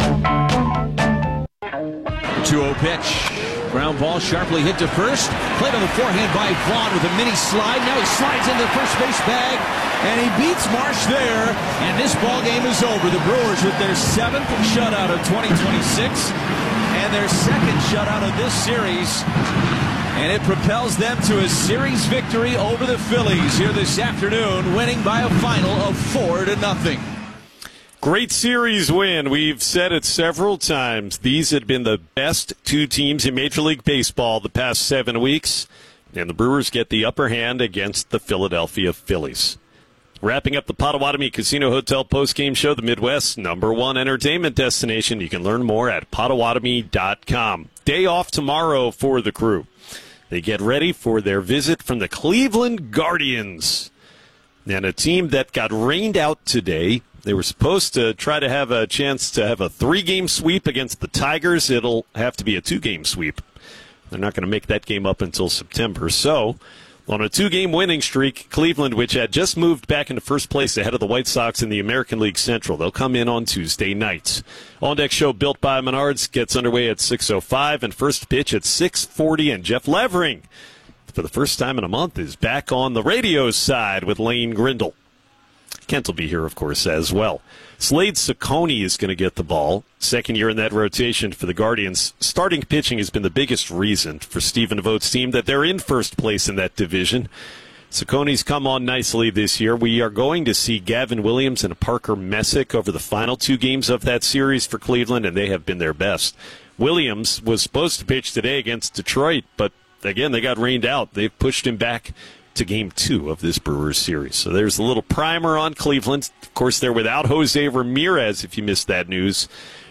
two oh pitch. Ground ball sharply hit to first. Played on the forehand by Vaughn with a mini slide. Now he slides into the first base bag, and he beats Marsh there. And this ball game is over. The Brewers with their seventh shutout of twenty twenty-six and their second shutout of this series. And it propels them to a series victory over the Phillies here this afternoon, winning by a final of four to nothing. Great series win. We've said it several times. These had been the best two teams in Major League Baseball the past seven weeks, and the Brewers get the upper hand against the Philadelphia Phillies. Wrapping up the Potawatomi Casino Hotel postgame show, the Midwest's number one entertainment destination. You can learn more at Potawatomi dot com. Day off tomorrow for the crew. They get ready for their visit from the Cleveland Guardians. And a team that got rained out today. They were supposed to try to have a chance to have a three-game sweep against the Tigers. It'll have to be a two-game sweep. They're not going to make that game up until September. So, on a two-game winning streak, Cleveland, which had just moved back into first place ahead of the White Sox in the American League Central, they'll come in on Tuesday nights. On-deck show built by Menards gets underway at six oh five, and first pitch at six forty, and Jeff Levering, for the first time in a month, is back on the radio side with Lane Grindle. Kent will be here, of course, as well. Slade Ciccone is going to get the ball. Second year in that rotation for the Guardians. Starting pitching has been the biggest reason for Stephen Vogt's team that they're in first place in that division. Ciccone's come on nicely this year. We are going to see Gavin Williams and Parker Messick over the final two games of that series for Cleveland, and they have been their best. Williams was supposed to pitch today against Detroit, but again, they got rained out. They've pushed him back to game two of this Brewers series. So there's a little primer on Cleveland. Of course, they're without Jose Ramirez, if you missed that news.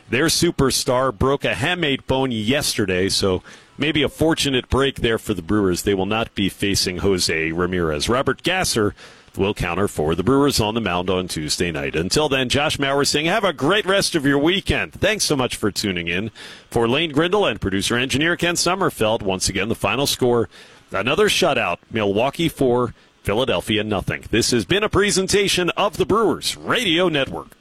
Their superstar broke a hamate bone yesterday, so maybe a fortunate break there for the Brewers. They will not be facing Jose Ramirez. Robert Gasser will counter for the Brewers on the mound on Tuesday night. Until then, Josh Maurer saying have a great rest of your weekend. Thanks so much for tuning in. For Lane Grindle and producer-engineer Ken Sommerfeld, once again, the final score, another shutout, Milwaukee four, Philadelphia nothing. This has been a presentation of the Brewers Radio Network.